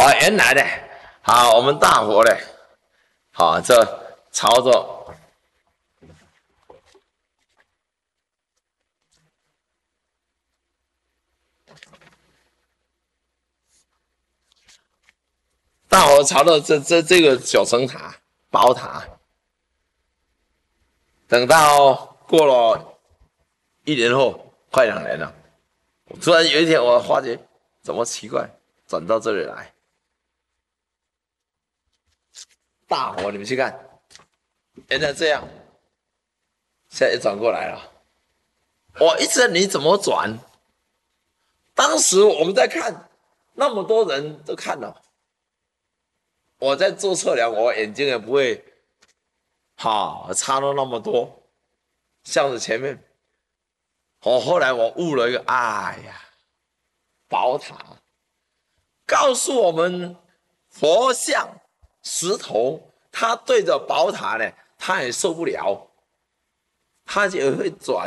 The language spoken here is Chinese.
啊，原来的，好，我们大佛的，好，这朝着大佛朝着这个九层塔宝塔，等到过了1年后，快2年了，突然有一天我发觉怎么奇怪，转到这里来，大佛你们去看，原来这样，现在也转过来了。我一直你怎么转？当时我们在看，那么多人都看了，我在做测量，我眼睛也不会，差了那么多，像是前面。后来我悟了一个，哎呀，宝塔告诉我们，佛像石头，它对着宝塔呢，它也受不了，它也会转。